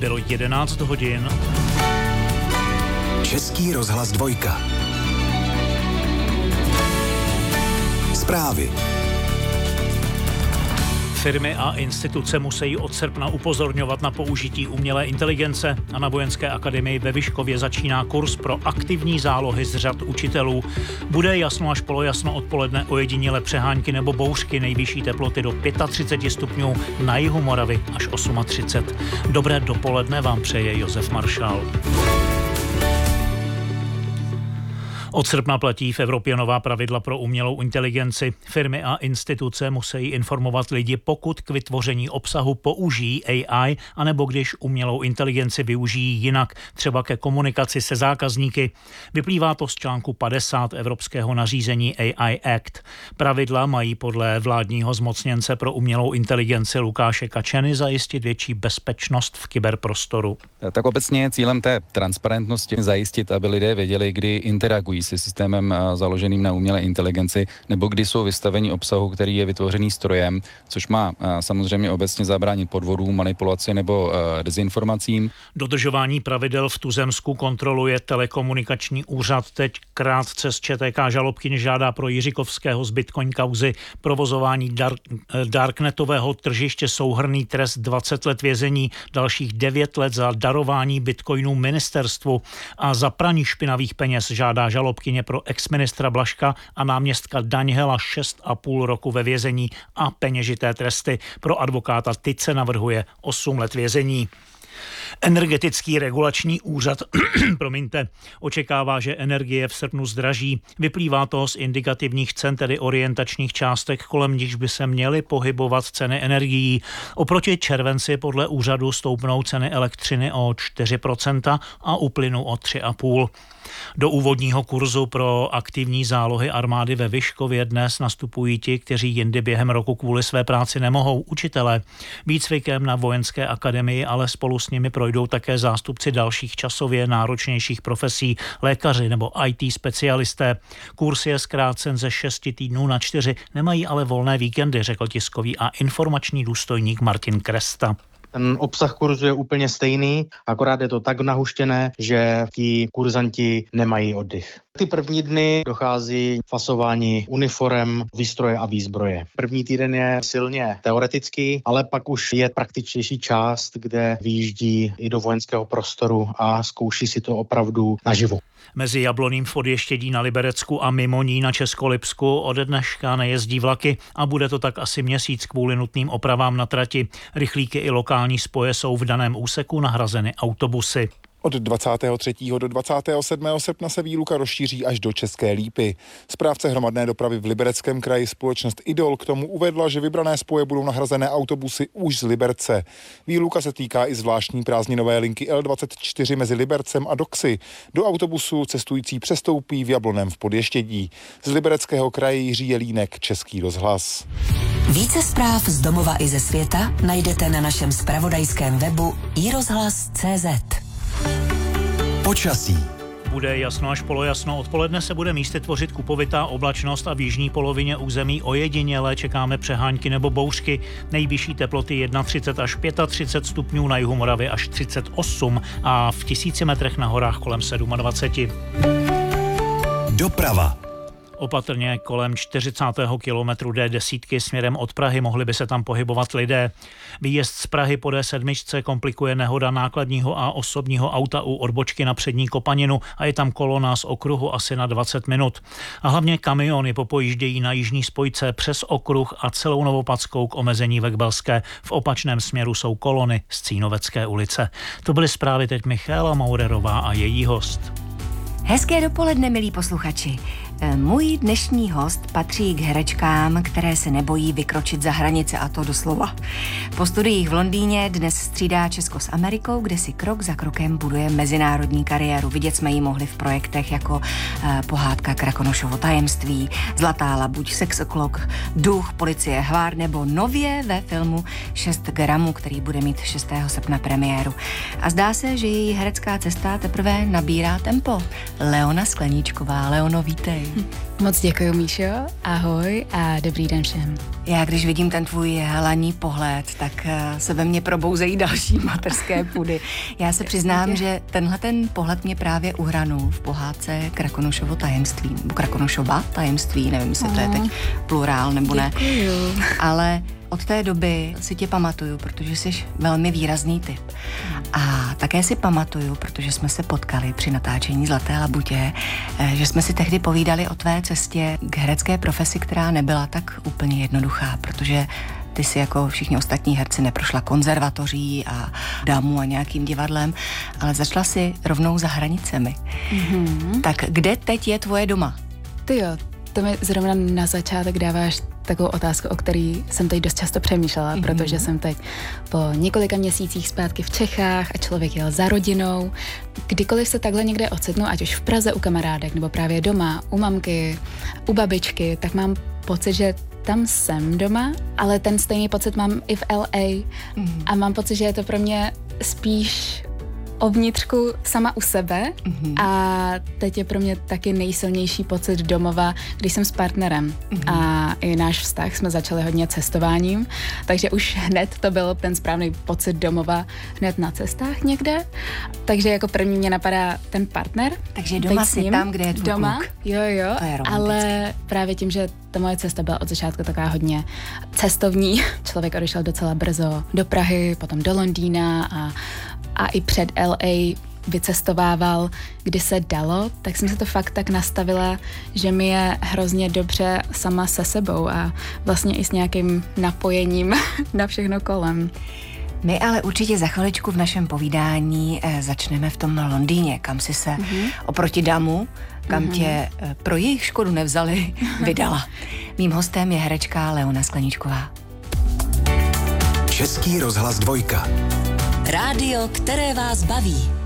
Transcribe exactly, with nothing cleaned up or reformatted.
bylo jedenáct hodin. Český rozhlas dvojka. Zprávy. Firmy a instituce musí od srpna upozorňovat na použití umělé inteligence a na Vojenské akademii ve Vyškově začíná kurz pro aktivní zálohy z řad učitelů. Bude jasno až polojasno odpoledne, ojediněle přehánky nebo bouřky, nejvyšší teploty do třicet pět stupňů, na jihu Moravy až třicet osm. Dobré dopoledne vám přeje Josef Maršál. Od srpna platí v Evropě nová pravidla pro umělou inteligenci. Firmy a instituce musí informovat lidi, pokud k vytvoření obsahu použijí A I, anebo když umělou inteligenci využijí jinak, třeba ke komunikaci se zákazníky. Vyplývá to z článku padesát evropského nařízení A I Act. Pravidla mají podle vládního zmocněnce pro umělou inteligenci Lukáše Kačeny zajistit větší bezpečnost v kyberprostoru. Tak obecně je cílem té transparentnosti zajistit, aby lidé věděli, kdy interagují se systémem založeným na umělé inteligenci, nebo kdy jsou vystaveni obsahu, který je vytvořený strojem, což má samozřejmě obecně zabránit podvodům, manipulaci nebo dezinformacím. Dodržování pravidel v tuzemsku kontroluje telekomunikační úřad. Teď krátce z ČTK žalobkyně žádá pro Jiříkovského z Bitcoin kauzy provozování dark, darknetového tržiště souhrnný trest dvacet let vězení, dalších devět let za darování bitcoinů ministerstvu a za praní špinavých peněz žádá žalobkyně pro exministra Blažka a náměstka Daňhela šest a půl roku ve vězení a peněžité tresty. Pro advokáta Tyce navrhuje osm let vězení. Energetický regulační úřad promiňte, očekává, že energie v srpnu zdraží. Vyplývá to z indikativních cen, tedy orientačních částek, kolem nichž by se měly pohybovat ceny energií. Oproti červenci podle úřadu stoupnou ceny elektřiny o čtyři procenta a u plynu o tři a půl procenta. Do úvodního kurzu pro aktivní zálohy armády ve Vyškově dnes nastupují ti, kteří jindy během roku kvůli své práci nemohou, učitelé. Výcvikem na Vojenské akademii, ale spolu s nimi projdou také zástupci dalších časově náročnějších profesí, lékaři nebo I T specialisté. Kurs je zkrácen ze šesti týdnů na čtyři, nemají ale volné víkendy, řekl tiskový a informační důstojník Martin Kresta. Ten obsah kurzu je úplně stejný, akorát je to tak nahuštěné, že ti kurzanti nemají oddych. Ty první dny dochází fasování uniforem, výstroje a výzbroje. První týden je silně teoretický, ale pak už je praktičtější část, kde vyjíždí i do vojenského prostoru a zkouší si to opravdu naživo. Mezi Jabloným v Podještědí na Liberecku a mimo ní na Českolipsku ode dneška nejezdí vlaky a bude to tak asi měsíc kvůli nutným opravám na trati. Rychlíky i lokální spoje jsou v daném úseku nahrazeny autobusy. Od dvacátého třetího do dvacátého sedmého srpna se výluka rozšíří až do České Lípy. Správce hromadné dopravy v Libereckém kraji společnost Idol k tomu uvedla, že vybrané spoje budou nahrazené autobusy už z Liberce. Výluka se týká i zvláštní prázdninové linky L dvacet čtyři mezi Libercem a Doxy. Do autobusu cestující přestoupí v Jablonném v Podještědí. Z Libereckého kraje Jiří Jelínek, Český rozhlas. Více zpráv z domova i ze světa najdete na našem zpravodajském webu i rozhlas tečka cé zet. Počasí. Bude jasno až polojasno. Odpoledne se bude místy tvořit kupovitá oblačnost a v jižní polovině území ojediněle čekáme přehánky nebo bouřky. Nejvyšší teploty třicet jedna až třicet pět stupňů, na jihu Moravy až třicet osm a v tisíci metrech na horách kolem dvacet sedm. Doprava. Opatrně kolem čtyřicátého kilometru D desítky směrem od Prahy, mohli by se tam pohybovat lidé. Výjezd z Prahy po D sedm komplikuje nehoda nákladního a osobního auta u odbočky na přední Kopaninu a je tam kolona z okruhu asi na dvacet minut. A hlavně kamiony popojíždějí na jižní spojce přes okruh a celou Novopadskou k omezení Vekbelské. V opačném směru jsou kolony z Cínovecké ulice. To byly zprávy teď Michaela Maurerová a její host. Hezké dopoledne, milí posluchači. Můj dnešní host patří k herečkám, které se nebojí vykročit za hranice, a to doslova. Po studiích v Londýně dnes střídá Česko s Amerikou, kde si krok za krokem buduje mezinárodní kariéru. Vidět jsme ji mohli v projektech jako eh, Pohádka Krakonošovo tajemství, Zlatá labuť, Sex O'Clock, Duch, Policie Hvar nebo nově ve filmu šest gramů, který bude mít šestého srpna premiéru. A zdá se, že její herecká cesta teprve nabírá tempo. Leona Skleníčková. Leono, vítej. ahoj. Moc děkuji, Míšo, ahoj a dobrý den všem. Já když vidím ten tvůj helaný pohled, tak se ve mně probouzejí další mateřské půdy. Já se přiznám, že tenhle ten pohled mě právě uhranul v pohádce Krakonošovo tajemství, nebo Krakonošova tajemství, nevím, jestli to je teď plurál nebo ne. Děkuju. Ale od té doby si tě pamatuju, protože jsi velmi výrazný typ. A také si pamatuju, protože jsme se potkali při natáčení Zlaté labutě, že jsme si tehdy povídali o tvé cestě k herecké profesi, která nebyla tak úplně jednoduchá, protože ty si jako všichni ostatní herci neprošla konzervatoří a dámu a nějakým divadlem, ale začala si rovnou za hranicemi. Mm-hmm. Tak kde teď je tvoje doma? Ty jo, to mi zrovna na začátek dáváš takovou otázku, o který jsem teď dost často přemýšlela, mm-hmm. protože jsem teď po několika měsících zpátky v Čechách a člověk jel za rodinou. Kdykoliv se takhle někde ocitnu, ať už v Praze u kamarádek, nebo právě doma, u mamky, u babičky, tak mám pocit, že tam jsem doma, ale ten stejný pocit mám i v L A mm-hmm. a mám pocit, že je to pro mě spíš o vnitřku sama u sebe mm-hmm. a teď je pro mě taky nejsilnější pocit domova, když jsem s partnerem mm-hmm. a i náš vztah jsme začali hodně cestováním, takže už hned to byl ten správný pocit domova hned na cestách někde, takže jako první mě napadá ten partner. Takže doma si tam, kde je tvůj doma, kluk. jo jo, ale právě tím, že ta moje cesta byla od začátku taková hodně cestovní, člověk odešel docela brzo do Prahy, potom do Londýna a a i před L A vycestovával, kdy se dalo, tak jsem se to fakt tak nastavila, že mi je hrozně dobře sama se sebou a vlastně i s nějakým napojením na všechno kolem. My ale určitě za chviličku v našem povídání eh, začneme v tom Londýně, kam si se mm-hmm. oproti damu, kam mm-hmm. tě eh, pro jejich škodu nevzali, vydala. Mým hostem je herečka Leona Skleničková. Český rozhlas dvojka. Rádio, které vás baví.